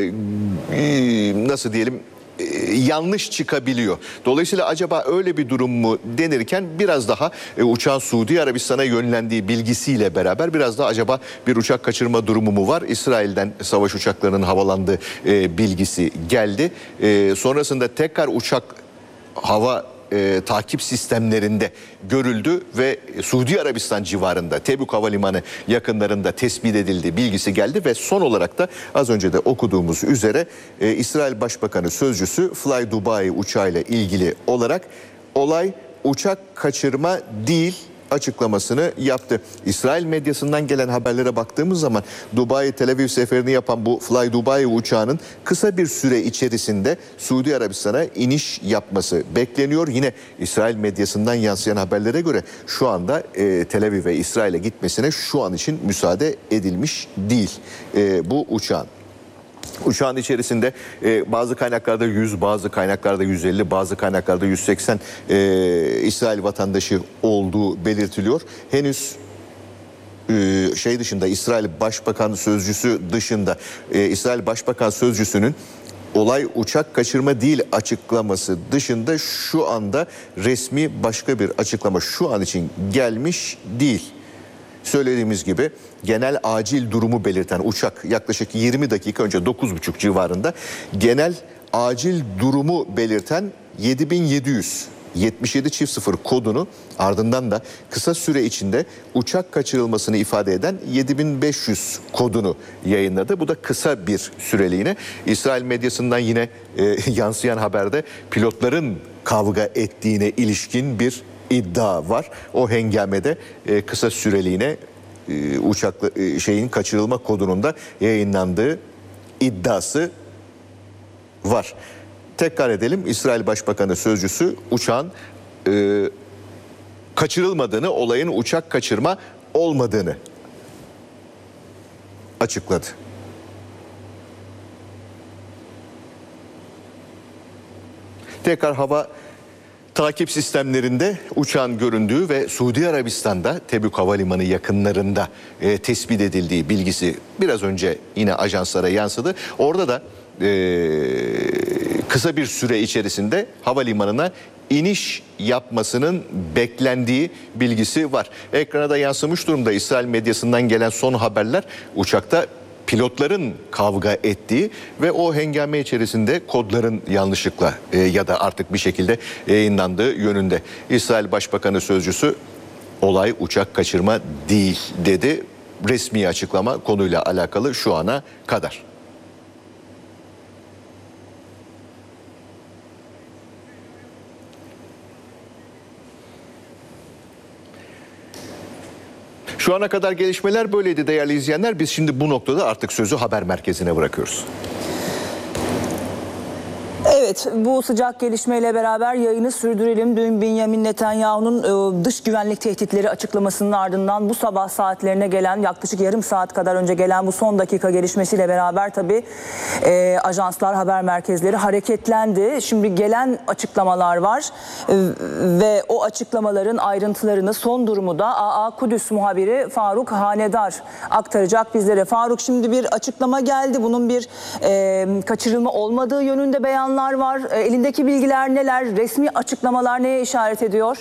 nasıl diyelim, yanlış çıkabiliyor. Dolayısıyla acaba öyle bir durum mu denirken biraz daha uçağın Suudi Arabistan'a yönlendiği bilgisiyle beraber biraz daha acaba bir uçak kaçırma durumu mu var? İsrail'den savaş uçaklarının havalandığı bilgisi geldi. Sonrasında tekrar uçak hava takip sistemlerinde görüldü ve Suudi Arabistan civarında Tebük Havalimanı yakınlarında tespit edildi bilgisi geldi ve son olarak da az önce de okuduğumuz üzere İsrail Başbakanı sözcüsü Fly Dubai uçağıyla ilgili olarak olay uçak kaçırma değil açıklamasını yaptı. İsrail medyasından gelen haberlere baktığımız zaman Dubai Tel Aviv seferini yapan bu Fly Dubai uçağının kısa bir süre içerisinde Suudi Arabistan'a iniş yapması bekleniyor. Yine İsrail medyasından yansıyan haberlere göre şu anda Tel Aviv ve İsrail'e gitmesine şu an için müsaade edilmiş değil bu uçağın. Uçağın içerisinde bazı kaynaklarda 100, bazı kaynaklarda 150, bazı kaynaklarda 180 İsrail vatandaşı olduğu belirtiliyor. Henüz dışında, İsrail Başbakan Sözcüsü dışında, İsrail Başbakan Sözcüsü'nün olay uçak kaçırma değil açıklaması dışında şu anda resmi başka bir açıklama şu an için gelmiş değil. Söylediğimiz gibi genel acil durumu belirten uçak yaklaşık 20 dakika önce 9.30 civarında genel acil durumu belirten 7700 kodunu, ardından da kısa süre içinde uçak kaçırılmasını ifade eden 7500 kodunu yayınladı. Bu da kısa bir süreliğine. İsrail medyasından yine yansıyan haberde pilotların kavga ettiğine ilişkin bir iddia var. O hengamede kısa süreliğine kaçırılma kodunun da yayınlandığı iddiası var. Tekrar edelim, İsrail Başbakanı sözcüsü uçağın kaçırılmadığını, olayın uçak kaçırma olmadığını açıkladı. Tekrar hava takip sistemlerinde uçağın göründüğü ve Suudi Arabistan'da Tebük Havalimanı yakınlarında tespit edildiği bilgisi biraz önce yine ajanslara yansıdı. Orada da kısa bir süre içerisinde havalimanına iniş yapmasının beklendiği bilgisi var. Ekrana da yansımış durumda İsrail medyasından gelen son haberler uçakta pilotların kavga ettiği ve o hengame içerisinde kodların yanlışlıkla ya da artık bir şekilde yayınlandığı yönünde. İsrail Başbakanı sözcüsü olay uçak kaçırma değil dedi. Resmi açıklama konuyla alakalı şu ana kadar. Şu ana kadar gelişmeler böyleydi değerli izleyenler. Biz şimdi bu noktada artık sözü haber merkezine bırakıyoruz. Evet, bu sıcak gelişmeyle beraber yayını sürdürelim. Dün Benjamin Netanyahu'nun dış güvenlik tehditleri açıklamasının ardından bu sabah saatlerine gelen, yaklaşık yarım saat kadar önce gelen bu son dakika gelişmesiyle beraber tabii ajanslar, haber merkezleri hareketlendi. Şimdi gelen açıklamalar var ve o açıklamaların ayrıntılarını, son durumu da AA Kudüs muhabiri Faruk Hanedar aktaracak bizlere. Faruk, şimdi bir açıklama geldi. Bunun bir kaçırılma olmadığı yönünde beyanlar var. Elindeki bilgiler neler? Resmi açıklamalar neye işaret ediyor?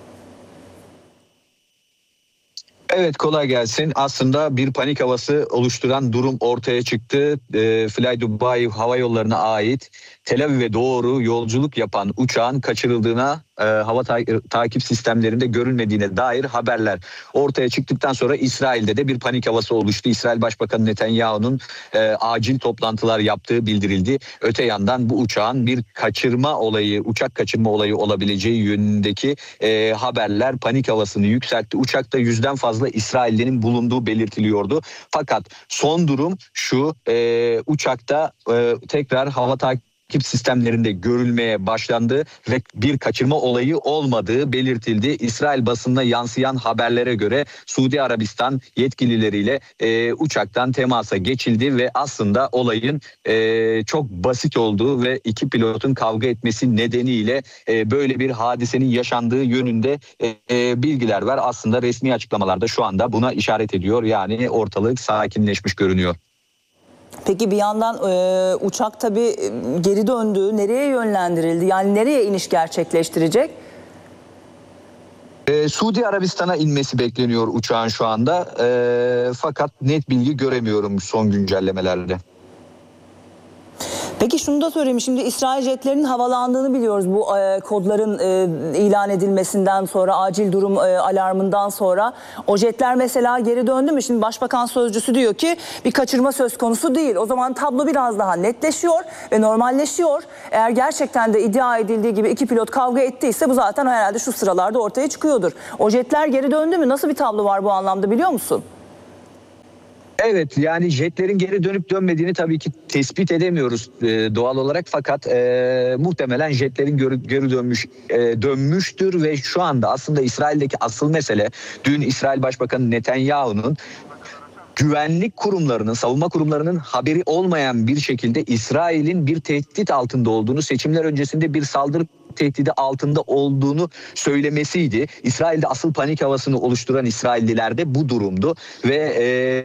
Evet, kolay gelsin. Aslında bir panik havası oluşturan durum ortaya çıktı. Fly Dubai Hava Yolları'na ait Tel Aviv'e doğru yolculuk yapan uçağın kaçırıldığına, hava takip sistemlerinde görülmediğine dair haberler ortaya çıktıktan sonra İsrail'de de bir panik havası oluştu. İsrail Başbakanı Netanyahu'nun acil toplantılar yaptığı bildirildi. Öte yandan bu uçağın bir uçak kaçırma olayı olabileceği yönündeki haberler panik havasını yükseltti. Uçakta 100'den fazla İsraillinin bulunduğu belirtiliyordu. Fakat son durum şu: uçakta tekrar hava takip sistemlerinde görülmeye başlandı ve bir kaçırma olayı olmadığı belirtildi. İsrail basınına yansıyan haberlere göre Suudi Arabistan yetkilileriyle uçaktan temasa geçildi ve aslında olayın çok basit olduğu ve iki pilotun kavga etmesi nedeniyle böyle bir hadisenin yaşandığı yönünde bilgiler var. Aslında resmi açıklamalarda şu anda buna işaret ediyor. Yani ortalık sakinleşmiş görünüyor. Peki bir yandan uçak tabii geri döndü. Nereye yönlendirildi? Yani nereye iniş gerçekleştirecek? Suudi Arabistan'a inmesi bekleniyor uçağın şu anda. Fakat net bilgi göremiyorum son güncellemelerde. Peki şunu da söyleyeyim. Şimdi İsrail jetlerinin havalandığını biliyoruz bu kodların ilan edilmesinden sonra, acil durum alarmından sonra. O jetler mesela geri döndü mü? Şimdi Başbakan Sözcüsü diyor ki bir kaçırma söz konusu değil. O zaman tablo biraz daha netleşiyor ve normalleşiyor. Eğer gerçekten de iddia edildiği gibi iki pilot kavga ettiyse bu zaten herhalde şu sıralarda ortaya çıkıyordur. O jetler geri döndü mü? Nasıl bir tablo var bu anlamda, biliyor musun? Evet, yani jetlerin geri dönüp dönmediğini tabii ki tespit edemiyoruz doğal olarak, fakat muhtemelen jetlerin geri dönmüştür ve şu anda aslında İsrail'deki asıl mesele, dün İsrail Başbakanı Netanyahu'nun güvenlik kurumlarının, savunma kurumlarının haberi olmayan bir şekilde İsrail'in bir tehdit altında olduğunu, seçimler öncesinde bir saldırı tehdidi altında olduğunu söylemesiydi. İsrail'de asıl panik havasını oluşturan İsrailliler de bu durumdu ve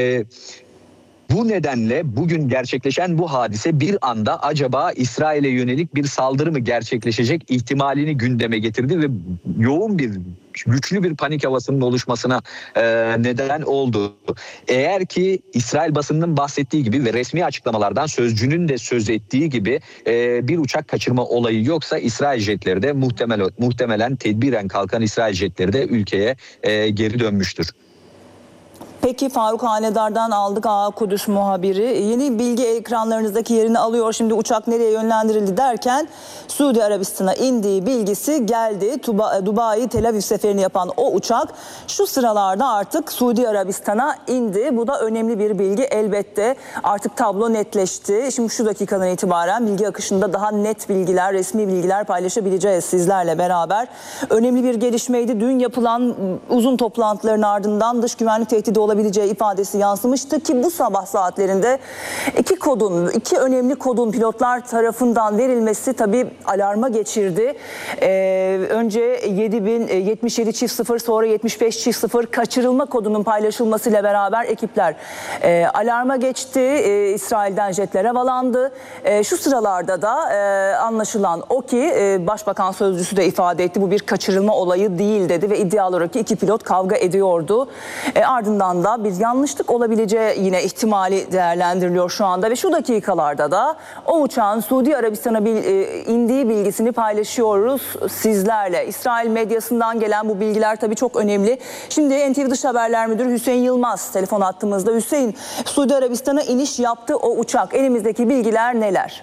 bu nedenle bugün gerçekleşen bu hadise bir anda acaba İsrail'e yönelik bir saldırı mı gerçekleşecek ihtimalini gündeme getirdi ve yoğun bir, güçlü bir panik havasının oluşmasına neden oldu. Eğer ki İsrail basınının bahsettiği gibi ve resmi açıklamalardan sözcünün de söz ettiği gibi bir uçak kaçırma olayı yoksa İsrail jetleri de muhtemelen tedbiren kalkan İsrail jetleri de ülkeye geri dönmüştür. Peki Faruk Hanedar'dan aldık, AA Kudüs muhabiri. Yeni bilgi ekranlarınızdaki yerini alıyor. Şimdi uçak nereye yönlendirildi derken Suudi Arabistan'a indiği bilgisi geldi. Dubai Tel Aviv seferini yapan o uçak şu sıralarda artık Suudi Arabistan'a indi. Bu da önemli bir bilgi elbette. Artık tablo netleşti. Şimdi şu dakikadan itibaren bilgi akışında daha net bilgiler, resmi bilgiler paylaşabileceğiz sizlerle beraber. Önemli bir gelişmeydi. Dün yapılan uzun toplantıların ardından dış güvenlik tehdidi olabileceği ifadesi yansımıştı ki bu sabah saatlerinde iki önemli kodun pilotlar tarafından verilmesi tabii alarma geçirdi. Önce 77.0 sonra 75.0 kaçırılma kodunun paylaşılmasıyla beraber ekipler alarma geçti. İsrail'den jetler havalandı. Şu sıralarda da anlaşılan o ki Başbakan Sözcüsü de ifade etti. Bu bir kaçırılma olayı değil dedi ve iddialı olarak iki pilot kavga ediyordu. Ardından da bir yanlışlık olabileceği yine ihtimali değerlendiriliyor şu anda ve şu dakikalarda da o uçağın Suudi Arabistan'a indiği bilgisini paylaşıyoruz sizlerle. İsrail medyasından gelen bu bilgiler tabii çok önemli. Şimdi NTV Dış Haberler Müdürü Hüseyin Yılmaz telefon hattımızda. Hüseyin, Suudi Arabistan'a iniş yaptı o uçak. Elimizdeki bilgiler neler?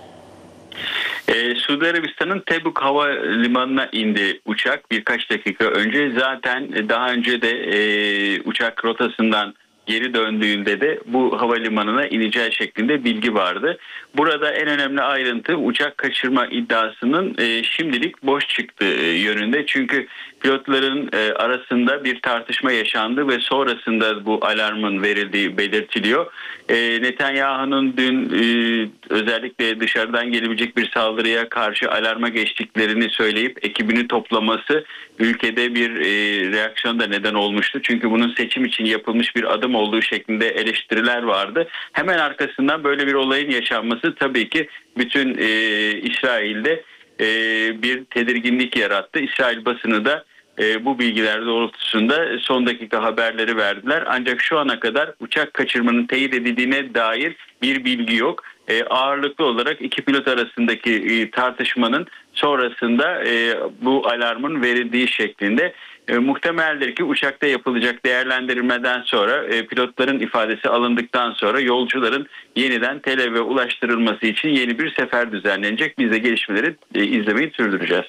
Suudi Arabistan'ın Tebük Havalimanı'na indi uçak birkaç dakika önce. Zaten daha önce de uçak rotasından geri döndüğünde de bu havalimanına ineceği şeklinde bilgi vardı. Burada en önemli ayrıntı uçak kaçırma iddiasının şimdilik boş çıktığı yönünde. Çünkü pilotların arasında bir tartışma yaşandı ve sonrasında bu alarmın verildiği belirtiliyor. Netanyahu'nun dün özellikle dışarıdan gelebilecek bir saldırıya karşı alarma geçtiklerini söyleyip ekibini toplaması ülkede bir reaksiyon da neden olmuştu. Çünkü bunun seçim için yapılmış bir adım olduğu şeklinde eleştiriler vardı. Hemen arkasından böyle bir olayın yaşanması tabii ki bütün İsrail'de bir tedirginlik yarattı. İsrail basını da bu bilgiler doğrultusunda son dakika haberleri verdiler. Ancak şu ana kadar uçak kaçırmanın teyit edildiğine dair bir bilgi yok. Ağırlıklı olarak iki pilot arasındaki tartışmanın sonrasında bu alarmın verildiği şeklinde. Muhtemeldir ki uçakta yapılacak değerlendirmeden sonra pilotların ifadesi alındıktan sonra yolcuların yeniden Tel Aviv'e ulaştırılması için yeni bir sefer düzenlenecek. Biz de gelişmeleri izlemeyi sürdüreceğiz.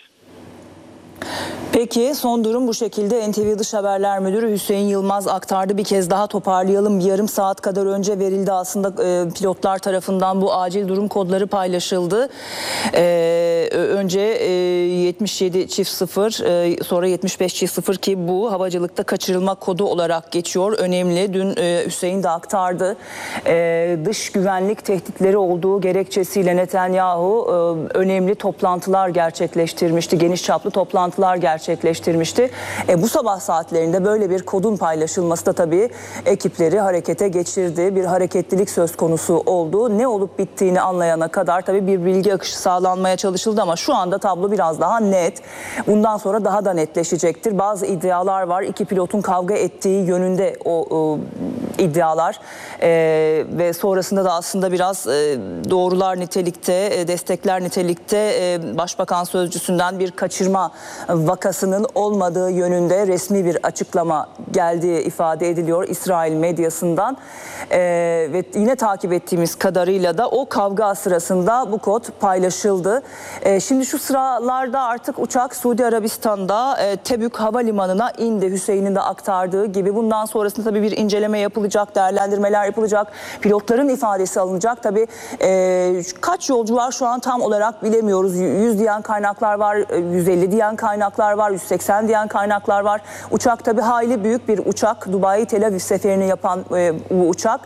Peki son durum bu şekilde. NTV Dış Haberler Müdürü Hüseyin Yılmaz aktardı. Bir kez daha toparlayalım. Yarım saat kadar önce verildi aslında pilotlar tarafından bu acil durum kodları paylaşıldı. Önce 77.0 sonra 75.0 ki bu havacılıkta kaçırılma kodu olarak geçiyor. Önemli. Dün Hüseyin de aktardı. Dış güvenlik tehditleri olduğu gerekçesiyle Netanyahu önemli toplantılar gerçekleştirmişti. Geniş çaplı toplantılar gerçekleştirmişti. Bu sabah saatlerinde böyle bir kodun paylaşılması da tabii ekipleri harekete geçirdi. Bir hareketlilik söz konusu oldu. Ne olup bittiğini anlayana kadar tabii bir bilgi akışı sağlanmaya çalışıldı ama şu anda tablo biraz daha net. Bundan sonra daha da netleşecektir. Bazı iddialar var. İki pilotun kavga ettiği yönünde o iddialar ve sonrasında da aslında biraz doğrular nitelikte, destekler nitelikte Başbakan Sözcüsü'nden bir kaçırma vakasının olmadığı yönünde resmi bir açıklama geldiği ifade ediliyor İsrail medyasından. Ve yine takip ettiğimiz kadarıyla da o kavga sırasında bu kod paylaşıldı. Şimdi şu sıralarda artık uçak Suudi Arabistan'da Tebük Havalimanı'na indi. Hüseyin'in de aktardığı gibi bundan sonrasında tabii bir inceleme yapılacak, değerlendirmeler yapılacak, pilotların ifadesi alınacak. Tabii kaç yolcu var şu an tam olarak bilemiyoruz. 100 diyen kaynaklar var, 150 diyen kaynaklar var, 180 diyen kaynaklar var. Uçak tabii hayli büyük bir uçak. Dubai Tel Aviv seferini yapan bu uçak.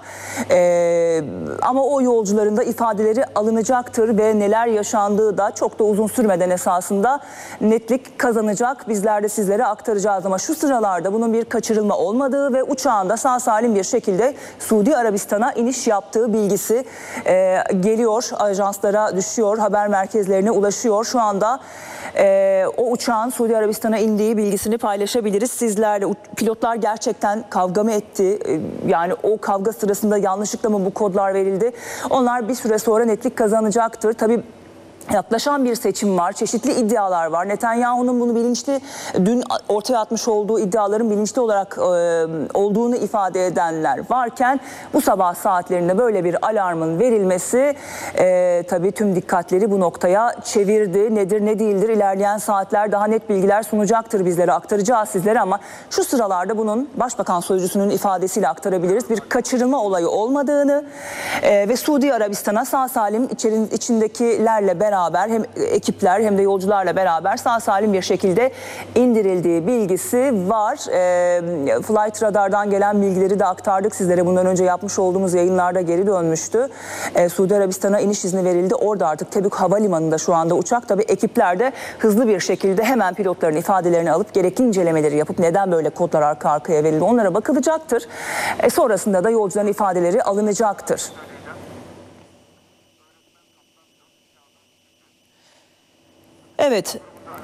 Ama o yolcuların da ifadeleri alınacaktır ve neler yaşandığı da çok da uzun sürmeden esasında netlik kazanacak. Bizler de sizlere aktaracağız ama şu sıralarda bunun bir kaçırılma olmadığı ve uçağın da sağ salim bir şekilde Suudi Arabistan'a iniş yaptığı bilgisi geliyor. Ajanslara düşüyor, haber merkezlerine ulaşıyor. Şu anda o uçağın Suudi Arabistan'a indiği bilgisini paylaşabiliriz sizlerle. Pilotlar gerçekten kavga mı etti? Yani o kavga sırasında yanlışlıkla mı bu kodlar verildi? Onlar bir süre sonra netlik kazanacaktır. Tabii yaklaşan bir seçim var. Çeşitli iddialar var. Netanyahu'nun bunu bilinçli, dün ortaya atmış olduğu iddiaların bilinçli olarak olduğunu ifade edenler varken bu sabah saatlerinde böyle bir alarmın verilmesi tabii tüm dikkatleri bu noktaya çevirdi. Nedir ne değildir ilerleyen saatler daha net bilgiler sunacaktır bizlere, aktaracağız sizlere ama şu sıralarda bunun Başbakan Sözcüsü'nün ifadesiyle aktarabiliriz. Bir kaçırılma olayı olmadığını ve Suudi Arabistan'a sağ salim içindekilerle beraber beraber hem ekipler hem de yolcularla beraber sağ salim bir şekilde indirildiği bilgisi var. Flight Radar'dan gelen bilgileri de aktardık sizlere. Bundan önce yapmış olduğumuz yayınlarda geri dönmüştü. Suudi Arabistan'a iniş izni verildi. Orada artık Tebük Havalimanı'nda şu anda uçak. Tabii ekipler de hızlı bir şekilde hemen pilotların ifadelerini alıp gerekli incelemeleri yapıp neden böyle kodlar arka arkaya verildi onlara bakılacaktır. Sonrasında da yolcuların ifadeleri alınacaktır. Evet.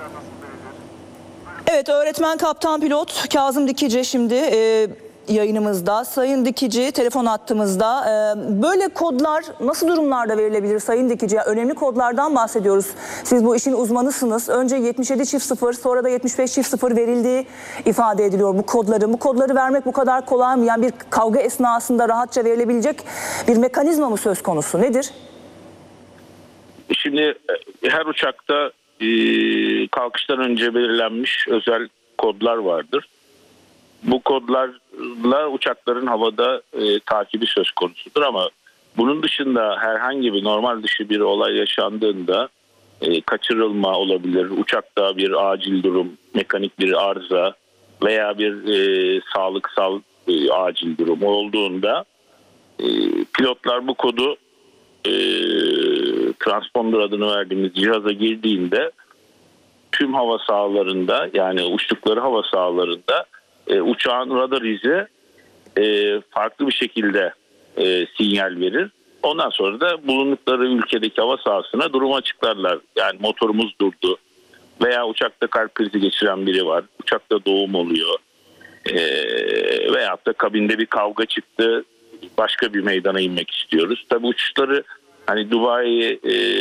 Evet, öğretmen kaptan pilot Kazım Dikici şimdi yayınımızda. Sayın Dikici telefon hattımızda. Böyle kodlar nasıl durumlarda verilebilir Sayın Dikici? Önemli kodlardan bahsediyoruz. Siz bu işin uzmanısınız. Önce 77.0 sonra da 75.0 verildiği ifade ediliyor bu kodları. Bu kodları vermek bu kadar kolay mı? Yani bir kavga esnasında rahatça verilebilecek bir mekanizma mı söz konusu? Nedir? Şimdi her uçakta kalkıştan önce belirlenmiş özel kodlar vardır. Bu kodlarla uçakların havada takibi söz konusudur ama bunun dışında herhangi bir normal dışı bir olay yaşandığında kaçırılma olabilir, uçakta bir acil durum, mekanik bir arıza veya bir sağlıksal acil durum olduğunda pilotlar bu kodu transponder adını verdiğimiz cihaza girdiğinde tüm hava sahalarında yani uçtukları hava sahalarında uçağın radar izi farklı bir şekilde sinyal verir. Ondan sonra da bulundukları ülkedeki hava sahasına durumu açıklarlar. Yani motorumuz durdu veya uçakta kalp krizi geçiren biri var. Uçakta doğum oluyor veyahut da kabinde bir kavga çıktı. Başka bir meydana inmek istiyoruz. Tabii uçuşları hani Dubai,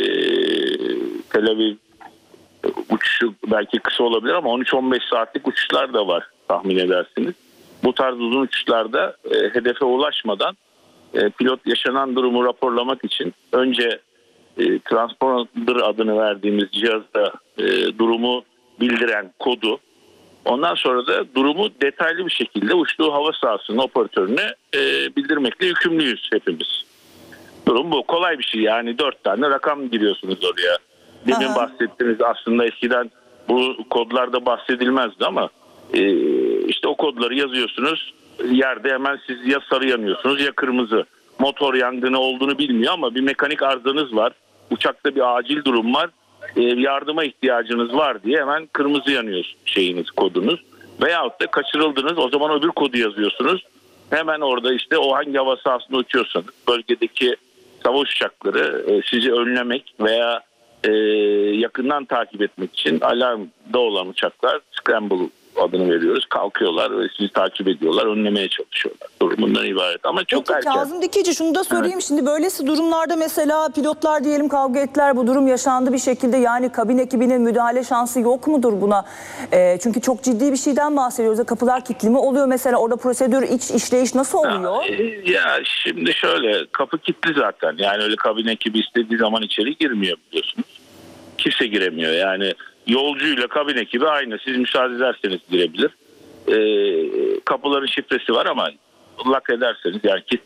Tel Aviv uçuşu belki kısa olabilir ama 13-15 saatlik uçuşlar da var tahmin edersiniz. Bu tarz uzun uçuşlarda hedefe ulaşmadan pilot yaşanan durumu raporlamak için önce transponder adını verdiğimiz cihazda durumu bildiren kodu, ondan sonra da durumu detaylı bir şekilde uçtuğu hava sahasının operatörüne bildirmekle yükümlüyüz hepimiz. Durum bu. Kolay bir şey yani 4 tane rakam giriyorsunuz oraya. Demin bahsettiniz aslında eskiden bu kodlarda bahsedilmezdi ama işte o kodları yazıyorsunuz. Yerde hemen siz ya sarı yanıyorsunuz ya kırmızı. Motor yangını olduğunu bilmiyor ama bir mekanik arızanız var. Uçakta bir acil durum var. Yardıma ihtiyacınız var diye hemen kırmızı yanıyor kodunuz. Veyahut da kaçırıldınız, o zaman öbür kodu yazıyorsunuz. Hemen orada işte o hangi hava sahasında uçuyorsanız bölgedeki savaş uçakları sizi önlemek veya yakından takip etmek için alarmda olan uçaklar scramble adını veriyoruz. Kalkıyorlar ve sizi takip ediyorlar, önlemeye çalışıyorlar. Durumundan ibaret ama çok erken. Kazım Dikici şunu da söyleyeyim. Evet. Şimdi böylesi durumlarda mesela pilotlar diyelim kavga ettiler, bu durum yaşandı bir şekilde, yani kabin ekibinin müdahale şansı yok mudur buna? Çünkü çok ciddi bir şeyden bahsediyoruz. Kapılar kilitli mi oluyor mesela, orada prosedür, işleyiş nasıl oluyor? Ya şimdi şöyle, kapı kilitli zaten. Yani öyle kabin ekibi istediği zaman içeri girmiyor biliyorsunuz. Kimse giremiyor yani. Yolcuyla kabin ekibi aynı. Siz müsaade ederseniz girebilir. Kapıların şifresi var ama lock ederseniz yani